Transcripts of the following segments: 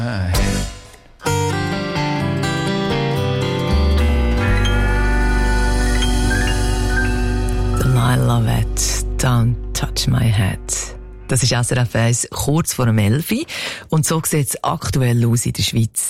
Delilah Lovett, Don't Touch My Head. Das ist SRF 1 kurz vor dem 11 Uhr. Und so sieht es aktuell aus in der Schweiz.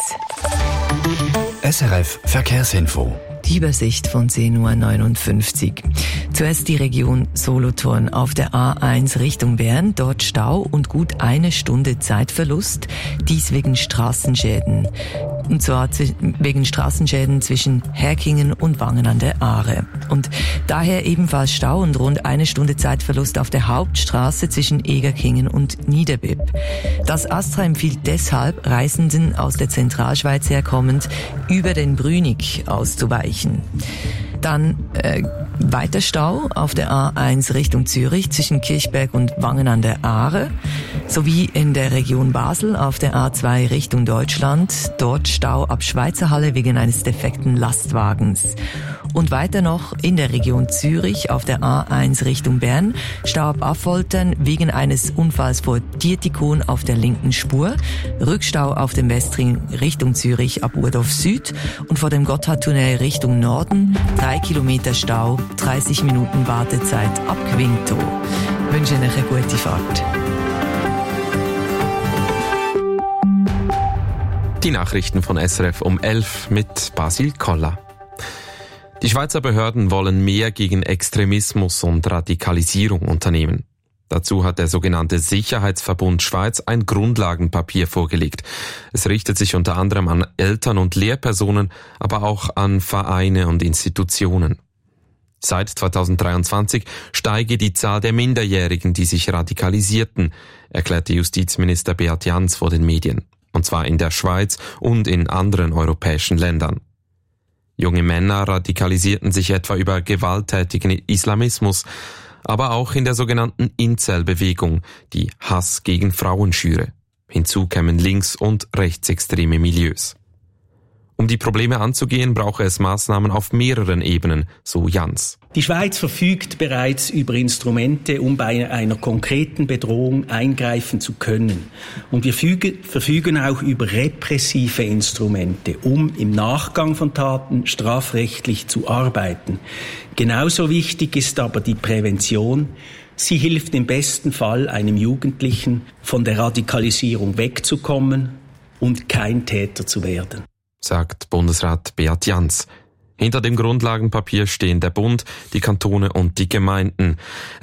SRF Verkehrsinfo. Die Übersicht von 10.59 Uhr. Zuerst die Region Solothurn auf der A1 Richtung Bern. Dort Stau und gut eine Stunde Zeitverlust. Dies wegen Straßenschäden. Und zwar wegen Straßenschäden zwischen Herkingen und Wangen an der Aare. Und daher ebenfalls Stau und rund eine Stunde Zeitverlust auf der Hauptstraße zwischen Egerkingen und Niederbipp. Das ASTRA empfiehlt deshalb, Reisenden aus der Zentralschweiz herkommend über den Brünig auszuweichen. Dann weiter Stau auf der A1 Richtung Zürich zwischen Kirchberg und Wangen an der Aare, sowie in der Region Basel auf der A2 Richtung Deutschland, dort Stau ab Schweizerhalle wegen eines defekten Lastwagens. Und weiter noch in der Region Zürich auf der A1 Richtung Bern, Stau ab Affoltern wegen eines Unfalls vor Dietikon auf der linken Spur, Rückstau auf dem Westring Richtung Zürich ab Urdorf Süd und vor dem Gotthardtunnel Richtung Norden, 3 Kilometer Stau, 30 Minuten Wartezeit ab Quinto. Ich wünsche Ihnen eine gute Fahrt. Die Nachrichten von SRF um 11 mit Basil Koller. Die Schweizer Behörden wollen mehr gegen Extremismus und Radikalisierung unternehmen. Dazu hat der sogenannte Sicherheitsverbund Schweiz ein Grundlagenpapier vorgelegt. Es richtet sich unter anderem an Eltern und Lehrpersonen, aber auch an Vereine und Institutionen. Seit 2023 steige die Zahl der Minderjährigen, die sich radikalisierten, erklärte Justizminister Beat Jans vor den Medien. Und zwar in der Schweiz und in anderen europäischen Ländern. Junge Männer radikalisierten sich etwa über gewalttätigen Islamismus, aber auch in der sogenannten Incel-Bewegung, die Hass gegen Frauen schüre. Hinzu kämen links- und rechtsextreme Milieus. Um die Probleme anzugehen, brauche es Maßnahmen auf mehreren Ebenen, so Jans. Die Schweiz verfügt bereits über Instrumente, um bei einer konkreten Bedrohung eingreifen zu können. Und wir verfügen auch über repressive Instrumente, um im Nachgang von Taten strafrechtlich zu arbeiten. Genauso wichtig ist aber die Prävention. Sie hilft im besten Fall einem Jugendlichen, von der Radikalisierung wegzukommen und kein Täter zu werden, sagt Bundesrat Beat Jans. Hinter dem Grundlagenpapier stehen der Bund, die Kantone und die Gemeinden.